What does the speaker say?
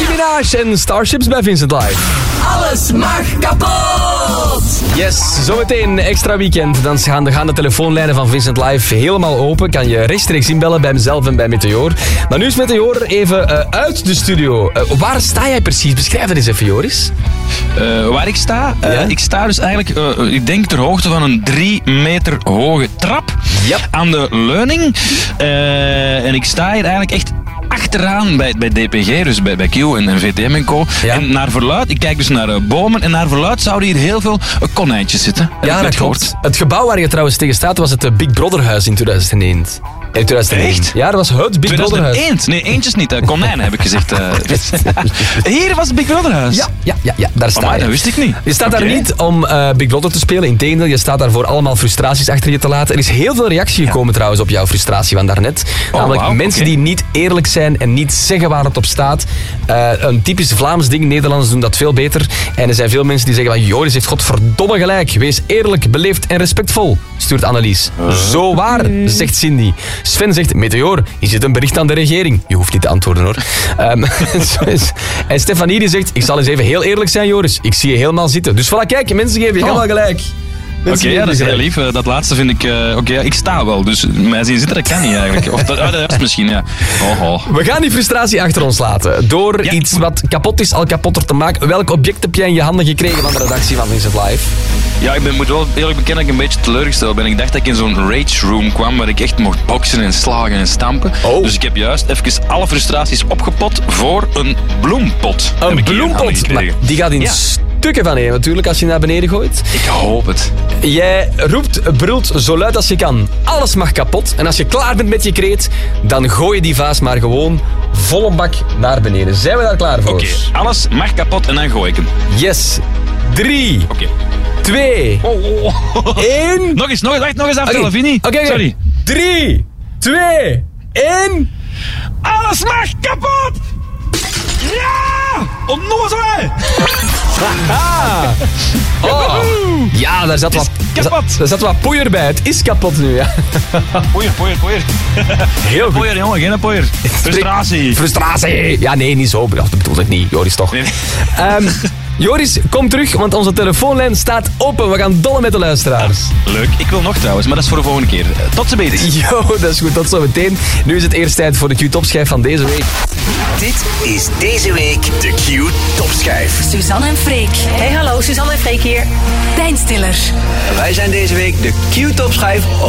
Minaj en Starships bij Vincent Live. Alles mag kapot! Yes, zometeen extra weekend. Dan gaan de telefoonlijnen van Vincent Live helemaal open. Kan je rechtstreeks inbellen bij mezelf en bij Meteor. Maar nu is Meteor even uit de studio. Waar sta jij precies? Beschrijf dat eens even, Joris. Waar ik sta? Ja? Ik sta dus eigenlijk, ik denk ter hoogte van een 3 meter hoge trap. Yep. Aan de leuning. En ik sta hier eigenlijk echt achteraan bij DPG, dus bij Q en VTM en co. Ja. En naar verluid, ik kijk dus naar bomen en naar verluid zouden hier heel veel konijntjes zitten. Heb Ja, ik dat net gehoord. klopt. Het gebouw waar je trouwens tegen staat was het Big Brother huis in 2001. In 2001. Echt? Ja, dat was het Big Brother huis. 2001? Nee, eentjes niet. Konijnen heb ik gezegd. Hier was het Big Brother huis. Ja, daar sta Amai, je. dat wist ik niet. Je staat daar Oké. niet om Big Brother te spelen. Integendeel, je staat daar voor allemaal frustraties achter je te laten. Er is heel veel reactie gekomen trouwens op jouw frustratie van daarnet. Namelijk wauw, mensen oké. die niet eerlijk zijn en niet zeggen waar het op staat. Een typisch Vlaams ding. Nederlanders doen dat veel beter. En er zijn veel mensen die zeggen van Joris heeft godverdomme gelijk. Wees eerlijk, beleefd en respectvol. Stuurt Annelies. Zo waar, zegt Cindy. Sven zegt Meteor, is dit een bericht aan de regering? Je hoeft niet te antwoorden hoor. En Stefanie die zegt, ik zal eens even heel eerlijk zijn Joris. Ik zie je helemaal zitten. Dus voilà, kijk, mensen geven je helemaal gelijk. Oké, ja, dat is heel lief. Dat laatste vind ik... Oké, ik sta wel, dus mij zien zitten, dat kan niet eigenlijk. Of dat is misschien, ja. Oh. We gaan die frustratie achter ons laten. Door iets wat kapot is al kapotter te maken. Welk object heb jij in je handen gekregen van de redactie van Vincent Live? Ja, ik moet wel eerlijk bekennen dat ik een beetje teleurgesteld ben. Ik dacht dat ik in zo'n rage room kwam waar ik echt mocht boksen en slagen en stampen. Oh. Dus ik heb juist even alle frustraties opgepot voor een bloempot. Heb Een ik hier in handen bloempot. Maar gekregen. die gaat in Ja. stukken van je natuurlijk als je naar beneden gooit. Ik hoop het. Jij brult zo luid als je kan. Alles mag kapot. En als je klaar bent met je kreet, dan gooi je die vaas maar gewoon volle bak naar beneden. Zijn we daar klaar voor? Oké, alles mag kapot en dan gooi ik hem. Yes. 3, Oké. 2, 1. Nog eens aftellen, Vini. Oké. Sorry. 3, 2, 1. Alles mag kapot! Ja! Onnozel! Oh. Ja, daar zat wat, kapot. daar zat wat poeier bij. Het is kapot nu, ja. Poeier. Heel goed. Poeier, jongen, geen poeier. Frustratie. Frustratie. Ja, nee, niet zo. Dat bedoel ik niet. Joris, toch. Nee. Joris, kom terug, want onze telefoonlijn staat open. We gaan dollen met de luisteraars. Leuk. Ik wil nog trouwens, maar dat is voor de volgende keer. Tot ze beter. Jo, dat is goed. Tot zometeen. Nu is het eerst tijd voor de Q-topschijf van deze week. Dit is deze week de Q-topschijf. Suzanne en Freek. Hey, hallo, Suzanne en Freek hier. Pijnstillers. Wij zijn deze week de Q-topschijf